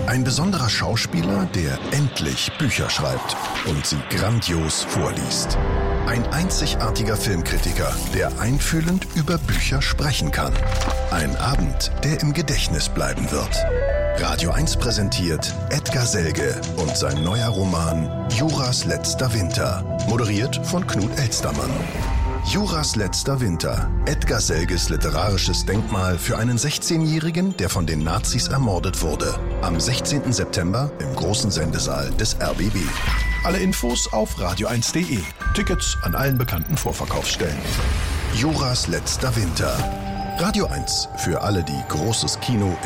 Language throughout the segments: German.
Ein besonderer Schauspieler, der endlich Bücher schreibt und sie grandios vorliest. Ein einzigartiger Filmkritiker, der einfühlend über Bücher sprechen kann. Ein Abend, der im Gedächtnis bleiben wird. Radio 1 präsentiert Edgar Selge und sein neuer Roman Juras letzter Winter, moderiert von Knut Elstermann. Juras letzter Winter, Edgar Selges literarisches Denkmal für einen 16-Jährigen, der von den Nazis ermordet wurde. Am 16. September im großen Sendesaal des RBB. Alle Infos auf radio1.de. Tickets an allen bekannten Vorverkaufsstellen. Juras letzter Winter. Radio 1 für alle, die großes Kino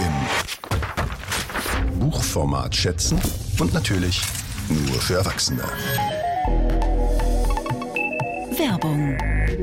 im Buchformat schätzen und natürlich nur für Erwachsene. Werbung.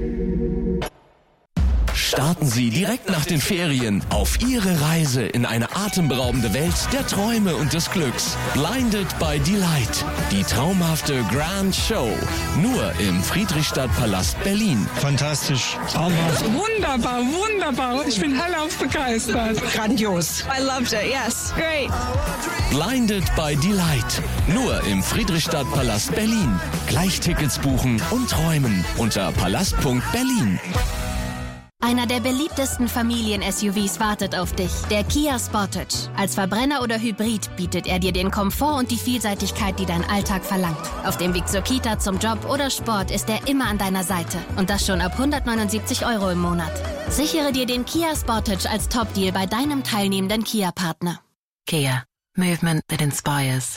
Starten Sie direkt nach den Ferien auf Ihre Reise in eine atemberaubende Welt der Träume und des Glücks. Blinded by Delight. Die traumhafte Grand Show. Nur im Friedrichstadtpalast Berlin. Fantastisch. Traumhaft. Wunderbar, wunderbar. Ich bin hellauf begeistert. Grandios. I loved it, yes. Great. Blinded by Delight. Nur im Friedrichstadtpalast Berlin. Gleich Tickets buchen und träumen unter palast.berlin. Einer der beliebtesten Familien-SUVs wartet auf dich, der Kia Sportage. Als Verbrenner oder Hybrid bietet er dir den Komfort und die Vielseitigkeit, die dein Alltag verlangt. Auf dem Weg zur Kita, zum Job oder Sport ist er immer an deiner Seite. Und das schon ab 179 € im Monat. Sichere dir den Kia Sportage als Top-Deal bei deinem teilnehmenden Kia-Partner. Kia. Movement that inspires.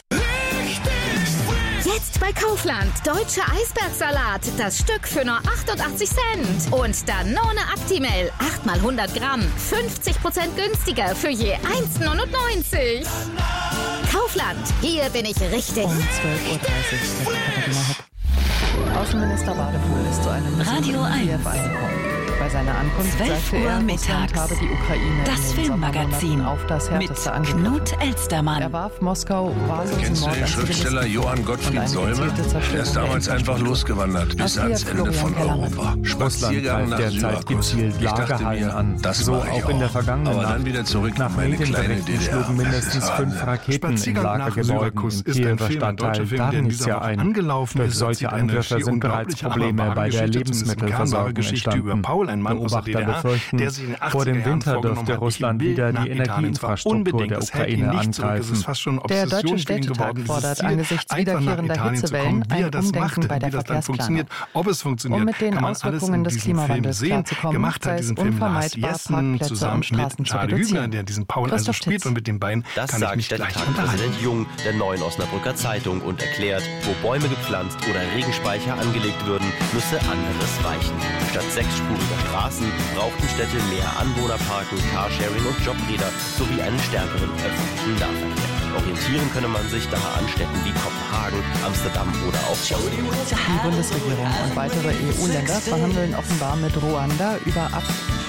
Jetzt bei Kaufland. Deutscher Eisbergsalat. Das Stück für nur 88 Cent. Und Danone Actimel. 8 mal 100 Gramm. 50% günstiger für je 1,99. Kaufland. Hier bin ich richtig. Um 12.30 Uhr. Katharina Heck. Außenminister Wadefuhl ist zu einem Radio 1. Kiew angekommen. Bei seiner Ankunft 12 sagte Uhr er, mittags. Russland habe die Ukraine Das in den Filmmagazin Sommermonaten auf das mit Härteste angegriffen. Knut Elstermann. Er warf Moskau wahllosen Kennst du Mord den an Schriftsteller Zivilisten Johann und Gottfried eine Säume? gezielte Zerstörung Der ist damals der einfach Infrastruktur. losgewandert bis Kiew, ans Ende Florian von Kellermann. Europa. Spaziergang nach derzeit Syrakus. gezielt Ich dachte Lagerhallen mir, an. das So mache ich auch in der vergangenen Aber Nacht. dann wieder zurück Nach nach meine kleine Medienberichten DDR. schlugen mindestens 5 Raketen in Lagergebäuden im Kiewer Stadtteil Darnice ein. Durch solche Angriffe sind bereits Probleme bei der Lebensmittelversorgung entstanden. Beobachter befürchten, vor dem Winter dürfte Russland wieder die Energieinfrastruktur der Ukraine angreifen. Der Deutsche Städtetag fordert angesichts wiederkehrender Hitzewellen ein Umdenken bei der Verkehrsplanung. Um mit den Auswirkungen des Klimawandels klarzukommen, sei es unvermeidbar, Parkplätze und Straßen zu reduzieren. Christoph Titz. Das sagt Städtetagspräsident Jung der Neuen Osnabrücker Zeitung und erklärt, wo Bäume gepflanzt oder Regenspeicher angelegt würden, müsse anderes weichen. Statt 6-spuriger Straßen brauchten Städte mehr Anwohnerparken, Carsharing und Jobräder sowie einen stärkeren öffentlichen Nahverkehr. Orientieren könne man sich daher an Städten wie Kopenhagen, Amsterdam oder auch Oslo. Die Bundesregierung und weitere EU-Länder verhandeln offenbar mit Ruanda über